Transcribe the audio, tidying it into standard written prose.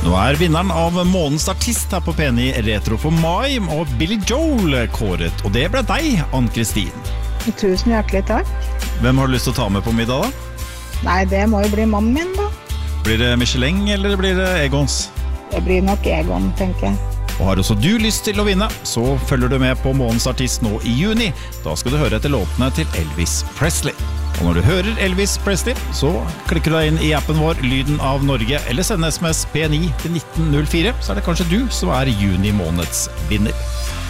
Nå vinneren av månedens artist her på P9 Retro for mai, og Billy Joel kåret, og det ble deg, Ann-Kristin. Tusen hjertelig takk. Hvem har du lyst til å ta med på middag da? Nei, det må jo bli mannen min da. Blir det Michelin eller blir det Egons? Det blir nok Egon, tenker jeg. Og har også du lyst til å vinne, så følger du med på månedens artist nå i juni. Da skal du høre etter låtene til Elvis Presley. Og når du hører Elvis Presley, så klikker du deg inn i appen vår Lyden av Norge, eller send SMS P9 til 1904, så er det kanskje du som juni måneds vinner.